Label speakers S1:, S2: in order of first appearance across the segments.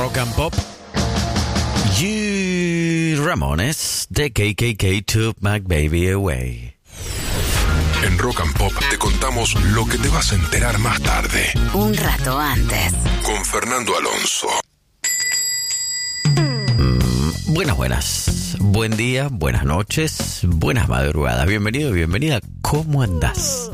S1: Rock and Pop. Y Ramones de KKK Took My Baby Away.
S2: En Rock and Pop te contamos lo que te vas a enterar más tarde.
S3: Un rato antes.
S2: Con Fernando Alonso.
S1: Buenas. Buen día, buenas noches, buenas madrugadas. Bienvenido, bienvenida. ¿Cómo andás?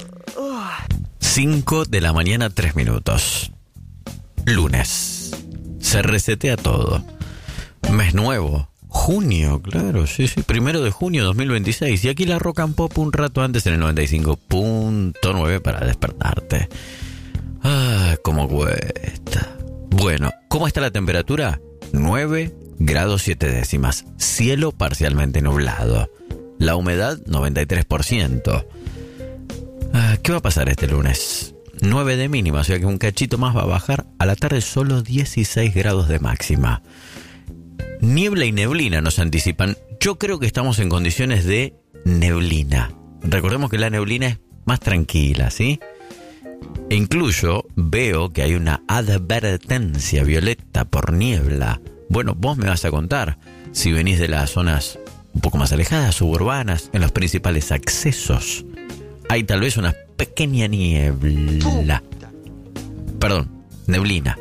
S1: 5 de la mañana, 3 minutos. Lunes. Se resetea todo. Mes nuevo. Junio, claro, sí. 1 de junio 2026. Y aquí la Rock and Pop un rato antes en el 95.9 para despertarte. Cómo cuesta. Bueno, ¿cómo está la temperatura? 9 grados 7 décimas. Cielo parcialmente nublado. La humedad 93%. ¿Qué va a pasar este lunes? 9 de mínima, o sea que un cachito más va a bajar. A la tarde solo 16 grados de máxima. Niebla y neblina nos anticipan. Yo creo que estamos en condiciones de neblina. Recordemos que la neblina es más tranquila, ¿sí? E incluso veo que hay una advertencia violeta por niebla. Bueno, vos me vas a contar si venís de las zonas un poco más alejadas, suburbanas, en los principales accesos. Hay tal vez una pequeña niebla. Perdón, neblina.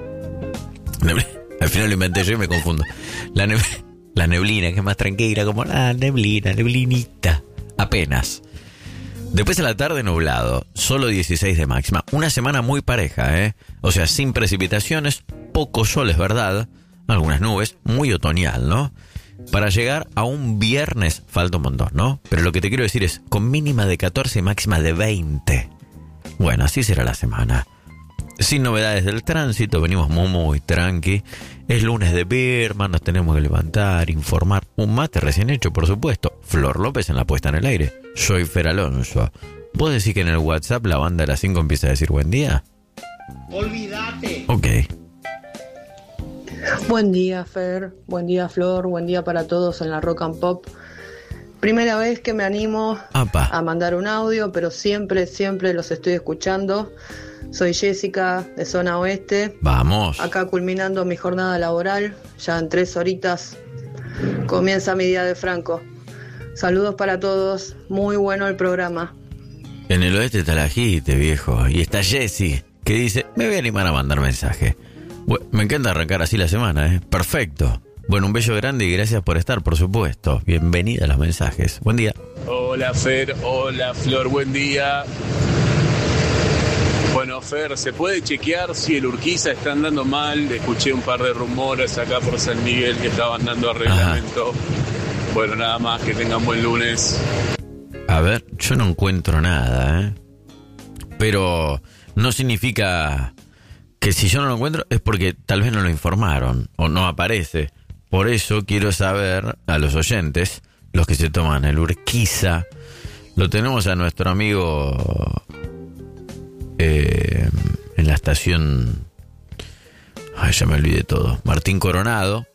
S1: Al final lo inventé yo y me confundo. La neblina, que es más tranquila, como la neblinita. Apenas. Después a la tarde nublado, solo 16 de máxima. Una semana muy pareja, ¿eh? O sea, sin precipitaciones, poco sol, es verdad. Algunas nubes, muy otoñal, ¿no? Para llegar a un viernes falta un montón, ¿no? Pero lo que te quiero decir es, con mínima de 14 y máxima de 20. Bueno, así será la semana. Sin novedades del tránsito, venimos muy tranqui. Es lunes de Birman, nos tenemos que levantar, informar. Un mate recién hecho, por supuesto. Flor López en la puesta en el aire. Soy Fer Alonso. ¿Vos decís que en el WhatsApp la banda de las 5 empieza a decir buen día?
S4: Olvídate.
S1: Ok.
S5: Buen día, Fer. Buen día, Flor. Buen día para todos en la Rock and Pop. Primera vez que me animo a mandar un audio, pero siempre los estoy escuchando. Soy Jessica, de Zona Oeste.
S1: Vamos.
S5: Acá culminando mi jornada laboral. Ya en 3 horitas comienza mi día de Franco. Saludos para todos. Muy bueno el programa.
S1: En el oeste está la gente, viejo. Y está Jessy, que dice, me voy a animar a mandar mensaje. Bueno, me encanta arrancar así la semana, ¿eh? Perfecto. Bueno, un beso grande y gracias por estar, por supuesto. Bienvenida a los mensajes. Buen día.
S6: Hola, Fer. Hola, Flor. Buen día. Bueno, Fer, ¿se puede chequear si el Urquiza está andando mal? Escuché un par de rumores acá por San Miguel que estaban dando arreglamiento. Bueno, nada más, que tengan buen lunes.
S1: A ver, yo no encuentro nada, ¿eh? Pero no significa que si yo no lo encuentro es porque tal vez no lo informaron o no aparece. Por eso quiero saber a los oyentes, los que se toman el Urquiza. Lo tenemos a nuestro amigo en la estación. Ay, ya me olvidé todo. Martín Coronado.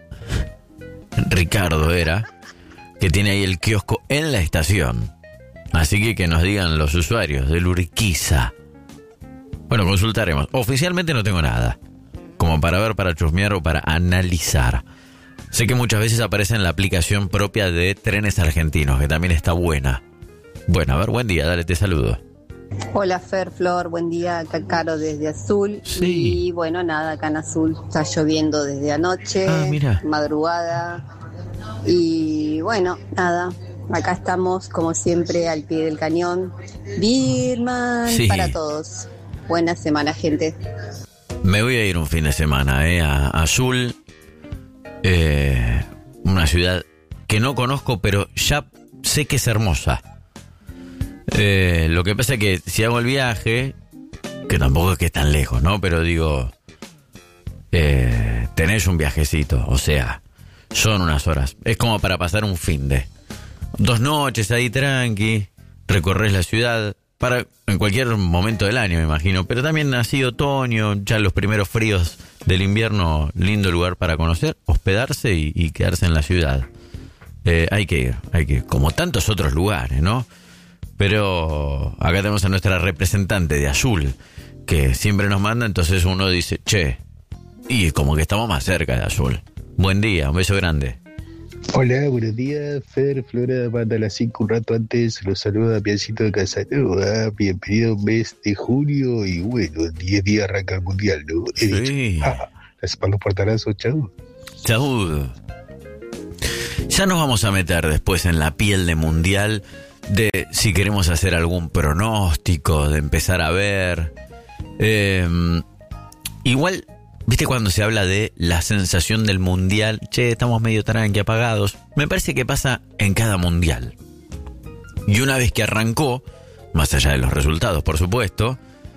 S1: Ricardo era, que tiene ahí el kiosco en la estación. Así que nos digan los usuarios del Urquiza. Bueno, consultaremos. Oficialmente no tengo nada como para ver, para chusmear o para analizar. Sé que muchas veces aparece en la aplicación propia de Trenes Argentinos, que también está buena. Bueno, a ver, buen día, dale, te saludo.
S7: Hola, Fer, Flor, buen día, acá Caro desde Azul.
S1: Sí.
S7: Y bueno, nada, acá en Azul está lloviendo desde anoche,
S1: mira.
S7: madrugada. Y bueno, nada, acá estamos como siempre al pie del cañón. Birman, sí, para todos. Buena semana, gente.
S1: Me voy a ir un fin de semana a Azul, una ciudad que no conozco, pero ya sé que es hermosa. Lo que pasa es que si hago el viaje, que tampoco es que es tan lejos, ¿no? Pero digo, tenés un viajecito, o sea, son unas horas. Es como para pasar un fin de 2 noches ahí tranqui, recorres la ciudad, para en cualquier momento del año, me imagino. Pero también así otoño, ya los primeros fríos del invierno, lindo lugar para conocer, hospedarse y quedarse en la ciudad. Hay que ir, como tantos otros lugares, ¿no? Pero acá tenemos a nuestra representante de Azul, que siempre nos manda, entonces uno dice, che, Y como que estamos más cerca de azul. Buen día, un beso grande.
S3: Hola, buenos días, Fer, Flora, manda a las 5 un rato antes, los saluda Piancito de Casanova, bienvenido al mes de junio y bueno, 10 días arranca el mundial, ¿no?
S1: Sí.
S3: Les mando un portarazo, chau.
S1: Chau. Ya nos vamos a meter después en la piel de mundial, de si queremos hacer algún pronóstico, de empezar a ver. Igual... ¿Viste cuando se habla de la sensación del mundial? Che, estamos medio tranqui, apagados. Me parece que pasa en cada mundial. Y una vez que arrancó, más allá de los resultados, por supuesto,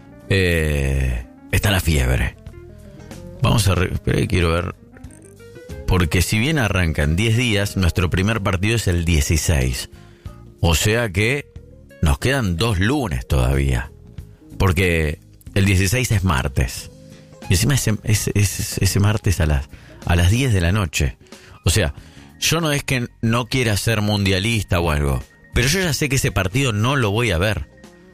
S1: está la fiebre. Vamos a... quiero ver... Porque si bien arranca en 10 días, nuestro primer partido es el 16. O sea que nos quedan 2 lunes todavía. Porque el 16 es martes. Y encima ese martes a las 10 de la noche. O sea, yo no es que no quiera ser mundialista o algo, pero yo ya sé que ese partido no lo voy a ver.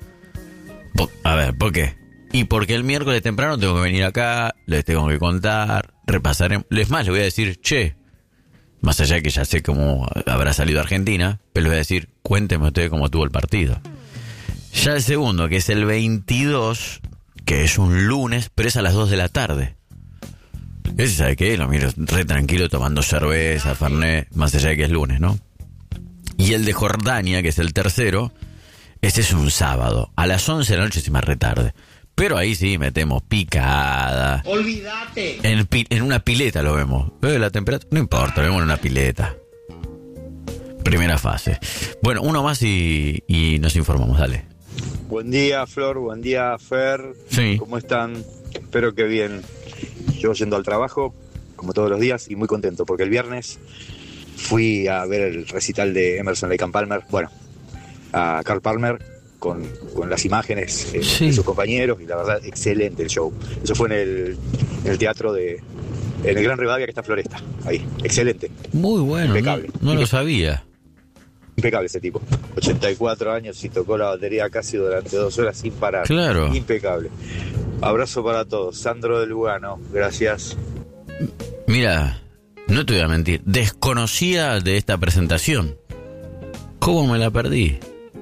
S1: A ver, ¿por qué? Y porque el miércoles temprano tengo que venir acá, les tengo que contar, repasar. Es más, le voy a decir, che, más allá de que ya sé cómo habrá salido Argentina, pero le voy a decir, cuéntenme ustedes cómo tuvo el partido. Ya el segundo, que es el 22... que es un lunes, pero es a las 2 de la tarde. Ese, ¿sabe qué? Lo miro re tranquilo tomando cerveza, fernet, más allá de que es lunes, ¿no? Y el de Jordania, que es el tercero, ese es un sábado. A las 11 de la noche, sí, más retarde. Pero ahí sí metemos picada.
S4: ¡Olvídate!
S1: En una pileta lo vemos. La temperatura, no importa, lo vemos en una pileta. Primera fase. Bueno, uno más y nos informamos, dale.
S8: Buen día, Flor, buen día, Fer.
S1: Sí.
S8: ¿Cómo están? Espero que bien. Yo yendo al trabajo, como todos los días, y muy contento, porque el viernes fui a ver el recital de Emerson Lake and Palmer, bueno, a Carl Palmer, con las imágenes de sus compañeros, y la verdad, excelente el show. Eso fue en el teatro en el Gran Rivadavia, que está Floresta, ahí, excelente.
S1: Muy bueno,
S8: impecable.
S1: No lo sabía.
S8: Impecable ese tipo, 84 años y tocó la batería casi durante 2 horas sin parar.
S1: Claro.
S8: Impecable. Abrazo para todos. Sandro de Lugano, gracias.
S1: Mira, no te voy a mentir, desconocía de esta presentación. ¿Cómo me la perdí?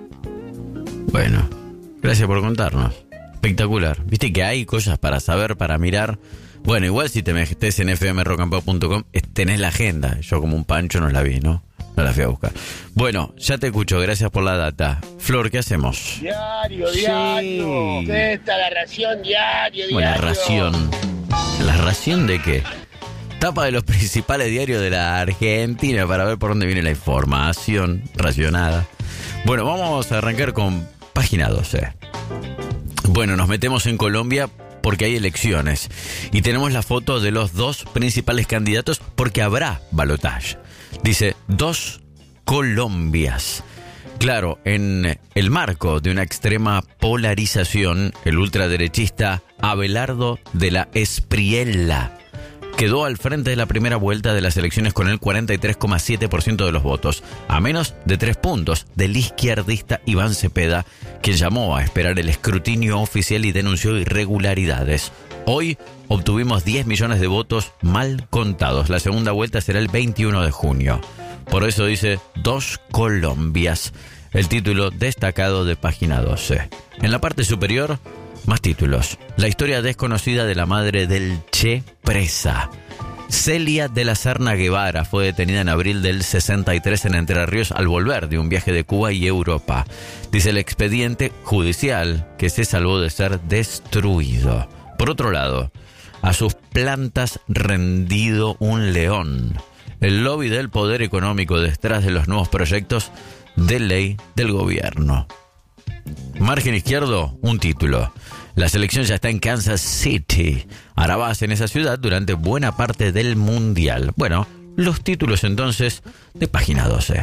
S1: Bueno, gracias por contarnos. Espectacular. Viste que hay cosas para saber, para mirar. Bueno, igual si te metes en fmrockandpop.com tenés la agenda. Yo como un pancho no la vi, ¿no? No la fui a buscar. Bueno, ya te escucho, gracias por la data. Flor, ¿qué hacemos?
S4: Diario.
S1: Sí.
S4: ¿Dónde está la ración? Diario.
S1: Bueno, ración. ¿La ración de qué? Tapa de los principales diarios de la Argentina para ver por dónde viene la información racionada. Bueno, vamos a arrancar con página 12. Bueno, nos metemos en Colombia porque hay elecciones y tenemos la foto de los 2 principales candidatos porque habrá balotaje. Dice 2 Colombias. Claro, en el marco de una extrema polarización, el ultraderechista Abelardo de la Espriella quedó al frente de la primera vuelta de las elecciones con el 43,7% de los votos, a menos de 3 puntos del izquierdista Iván Cepeda, quien llamó a esperar el escrutinio oficial y denunció irregularidades. Hoy obtuvimos 10 millones de votos mal contados. La segunda vuelta será el 21 de junio. Por eso dice 2 Colombias, el título destacado de página 12. En la parte superior, más títulos. La historia desconocida de la madre del Che presa. Celia de la Serna Guevara fue detenida en abril del 63 en Entre Ríos al volver de un viaje de Cuba y Europa. Dice el expediente judicial que se salvó de ser destruido. Por otro lado, a sus plantas rendido un león. El lobby del poder económico detrás de los nuevos proyectos de ley del gobierno. Margen izquierdo, un título. La selección ya está en Kansas City. Hará base en esa ciudad durante buena parte del mundial. Bueno, los títulos entonces de página 12.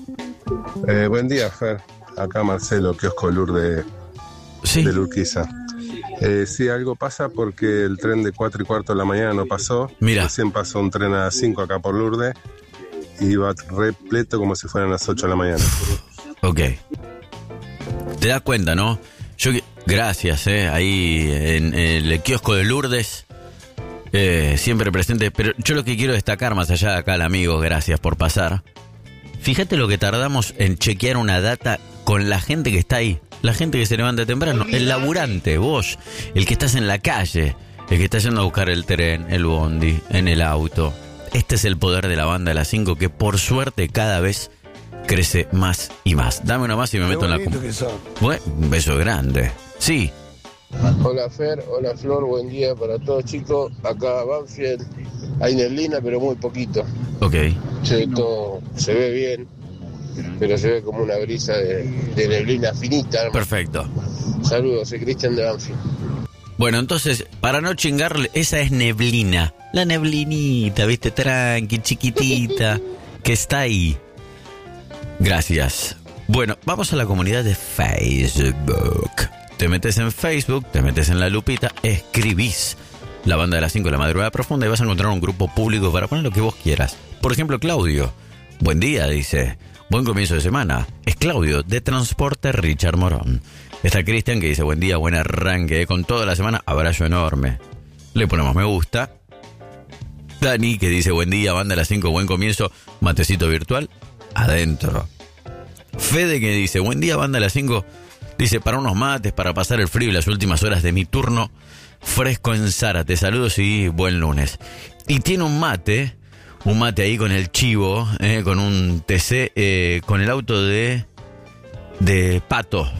S9: Buen día, Fer. Acá Marcelo, kiosco Lourdes de Urquiza. Sí, algo pasa porque el tren de 4:15 de la mañana no pasó.
S1: Mira.
S9: Recién pasó un tren a las 5 acá por Lourdes y iba repleto como si fueran las 8 de la mañana.
S1: Ok. Te das cuenta, ¿no? Gracias, ahí en el kiosco de Lourdes. siempre presente. Pero yo lo que quiero destacar, más allá de acá el amigo, gracias por pasar. Fíjate lo que tardamos en chequear una data con la gente que está ahí. La gente que se levanta temprano, el laburante, vos, el que estás en la calle, el que está yendo a buscar el tren, el bondi, en el auto. Este es el poder de la banda de las 5 que por suerte cada vez crece más y más. Dame una más y me meto en la... Bueno, un beso grande. Sí.
S10: Hola Fer, hola Flor, buen día para todos chicos. Acá Banfield hay neblina pero muy poquito.
S1: Ok.
S10: Todo se ve bien, pero se ve como una brisa de neblina finita, ¿no?
S1: Perfecto.
S10: Saludos, soy Cristian de Banfield.
S1: Bueno, entonces, para no chingarle, esa es neblina. La neblinita, viste, tranqui, chiquitita, que está ahí. Gracias. Bueno, vamos a la comunidad de Facebook. Te metes en Facebook, te metes en la lupita, escribís la banda de las 5 de la madrugada profunda y vas a encontrar un grupo público para poner lo que vos quieras. Por ejemplo, Claudio. Buen día, dice. Buen comienzo de semana. Es Claudio, de Transporte Richard Morón. Está Cristian, que dice buen día, buen arranque. Con toda la semana, abrazo enorme. Le ponemos me gusta. Dani, que dice buen día, banda de las 5, buen comienzo. Matecito virtual, adentro. Fede, que dice buen día, banda de las 5. Dice, para unos mates, para pasar el frío y las últimas horas de mi turno, fresco en Zárate. Saludos y buen lunes. Y tiene un mate ahí con el chivo, con un TC, con el auto de Pato.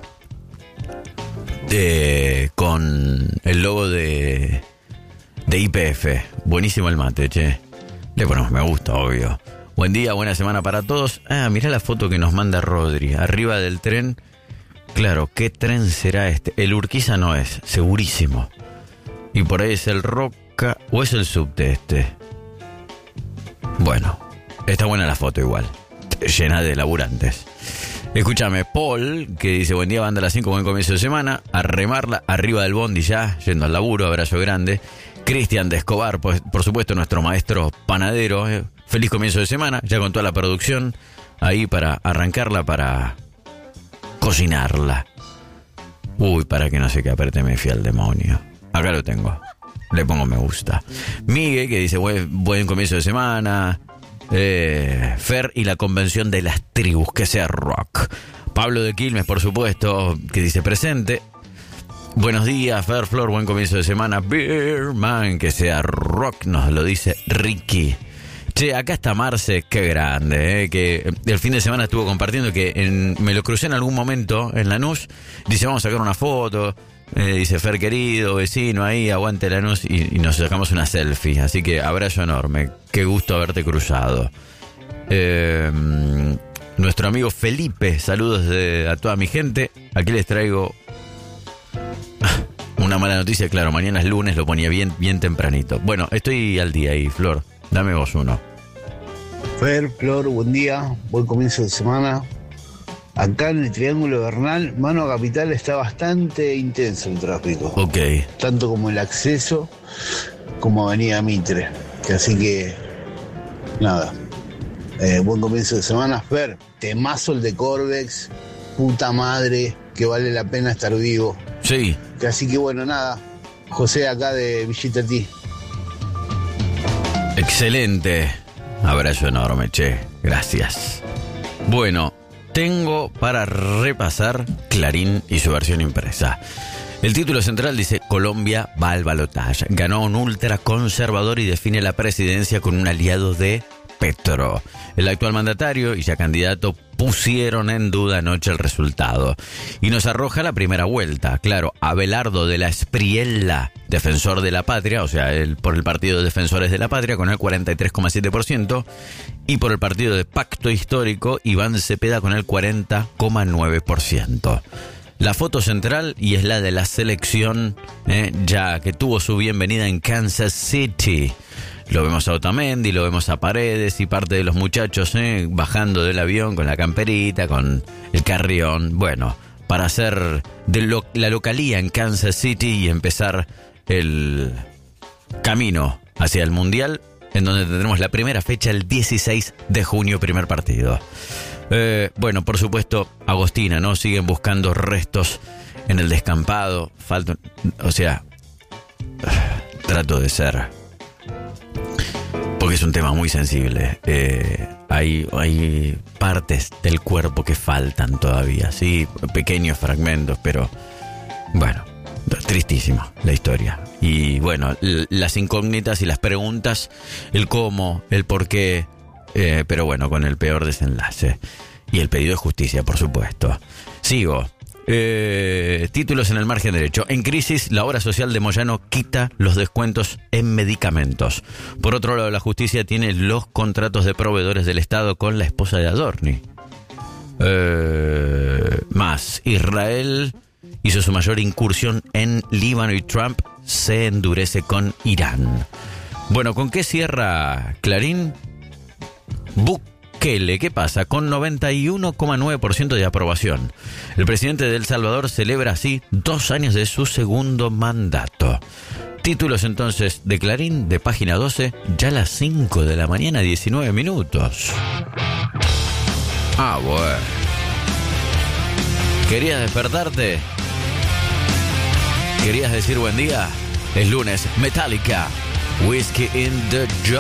S1: Con el logo de YPF. Buenísimo el mate, che. Le ponemos me gusta, obvio. Buen día, buena semana para todos. Mirá la foto que nos manda Rodri. Arriba del tren. Claro, ¿qué tren será este? El Urquiza no es, segurísimo. Y por ahí es el Roca o es el subte este. Bueno, está buena la foto igual. Llena de laburantes. Escúchame, Paul, que dice buen día, banda a las 5, buen comienzo de semana. A remarla, arriba del bondi ya, yendo al laburo, abrazo grande. Cristian de Escobar, pues, por supuesto, nuestro maestro panadero. Feliz comienzo de semana, ya con toda la producción ahí para arrancarla, para cocinarla. Uy, para que no se quede, aparte me fui al demonio. Acá lo tengo. Le pongo me gusta. Miguel, que dice buen comienzo de semana. Fer y la convención de las tribus, que sea rock. Pablo de Quilmes, por supuesto, que dice presente. Buenos días, Fer, Flor, buen comienzo de semana. Beerman, que sea rock, nos lo dice Ricky. Che, acá está Marce, qué grande, que el fin de semana estuvo compartiendo, que me lo crucé en algún momento en Lanús. Dice, vamos a sacar una foto. Dice, Fer querido, vecino ahí, aguante Lanús, y nos sacamos una selfie. Así que abrazo enorme, qué gusto haberte cruzado. Nuestro amigo Felipe, saludos a toda mi gente. Aquí les traigo una mala noticia, claro, mañana es lunes, lo ponía bien tempranito. Bueno, estoy al día ahí, Flor, dame vos uno.
S3: Fer, Flor, buen día, buen comienzo de semana. Acá en el Triángulo Bernal, Mano Capital, está bastante intenso el tráfico.
S1: Ok.
S3: Tanto como el acceso, como Avenida Mitre. Así que, nada. Buen comienzo de semana. Fer, temazo el de Corvex. Puta madre, que vale la pena estar vivo.
S1: Sí.
S3: Así que bueno, nada. José acá de Villita Tí.
S1: Excelente. Abrazo enorme, che. Gracias. Bueno, tengo para repasar Clarín y su versión impresa. El título central dice: Colombia va al balotaje. Ganó un ultraconservador y define la presidencia con un aliado de Petro. El actual mandatario y ya candidato pusieron en duda anoche el resultado. Y nos arroja la primera vuelta. Claro, Abelardo de la Espriella, defensor de la patria, o sea, por el partido de Defensores de la Patria, con el 43,7%. Y por el partido de Pacto Histórico, Iván Cepeda con el 40,9%. La foto central, y es la de la selección, ya que tuvo su bienvenida en Kansas City. Lo vemos a Otamendi, lo vemos a Paredes y parte de los muchachos bajando del avión con la camperita, con el carrión. Bueno, para hacer de la localía en Kansas City y empezar el camino hacia el Mundial, en donde tendremos la primera fecha el 16 de junio, primer partido. Bueno, por supuesto, Agostina, ¿no? Siguen buscando restos en el descampado. trato de ser, porque es un tema muy sensible. Hay partes del cuerpo que faltan todavía, sí, pequeños fragmentos, pero bueno, tristísimo la historia. Y bueno, las incógnitas y las preguntas, el cómo, el por qué, pero bueno, con el peor desenlace. Y el pedido de justicia, por supuesto. Sigo. Títulos en el margen derecho. En crisis, la obra social de Moyano quita los descuentos en medicamentos. Por otro lado, la justicia tiene los contratos de proveedores del Estado con la esposa de Adorni. Más, Israel hizo su mayor incursión en Líbano y Trump se endurece con Irán. Bueno, ¿con qué cierra Clarín? Bukele, ¿qué pasa? Con 91,9% de aprobación. El presidente de El Salvador celebra así 2 años de su segundo mandato. Títulos entonces de Clarín, de página 12, ya a las 5 de la mañana, 19 minutos. Ah, bueno. ¿Querías despertarte? ¿Querías decir buen día? Es lunes, Metallica, Whiskey in the Jar.